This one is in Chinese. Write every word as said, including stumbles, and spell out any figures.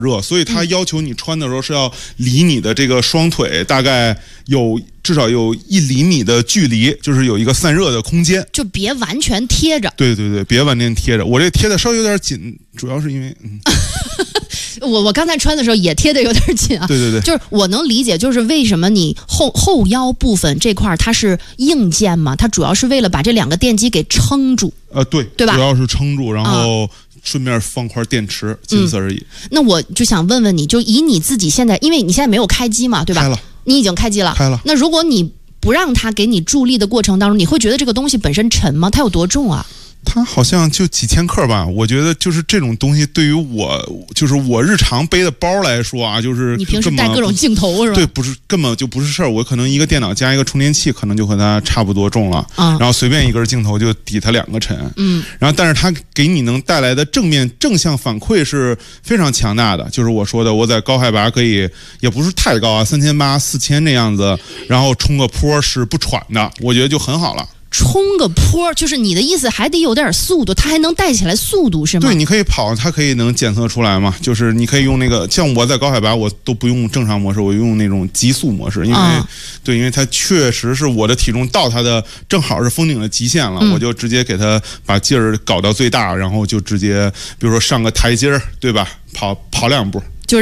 热，所以它要求你穿的时候是要离你的这个双腿大概有至少有一厘米的距离，就是有一个散热的空间， 就别完全贴着。 对对对，别完全贴着。我这贴的稍微有点紧，主要是因为嗯。 我我刚才穿的时候也贴的有点紧啊， 对对对， 就是我能理解，就是为什么你后后腰部分这块它是硬件嘛，它主要是为了把这两个电机给撑住。 呃，对， 对吧？ 主要是撑住，然后顺便放块电池，仅此而已、 嗯。那我就想问问你，就以你自己现在，因为你现在没有开机嘛，对吧？ 开了， 你已经开机了， 开了。 那如果你不让它给你助力的过程当中，你会觉得这个东西本身沉吗？它有多重啊？ 它好像就几千克吧，我觉得就是这种东西对于我，就是我日常背的包来说啊，就是你平时带各种镜头是吧？ 对，不是根本就不是事儿，我可能一个电脑加一个充电器，可能就和它差不多重了，嗯，然后随便一根镜头就抵它两个沉，嗯，然后但是它给你能带来的正面正向反馈是非常强大的，就是我说的，我在高海拔可以也不是太高啊，三千八、四千这样子，然后冲个坡是不喘的，我觉得就很好了。 冲个坡，就是你的意思还得有点速度，它还能带起来速度是吗？ 对，你可以跑，它可以能检测出来嘛。就是你可以用那个，像我在高海拔，我都不用正常模式，我用那种极速模式，因为、啊、对，因为它确实是我的体重到它的正好是封顶的极限了，嗯、我就直接给它把劲儿搞到最大，然后就直接，比如说上个台阶儿，对吧？跑跑两步，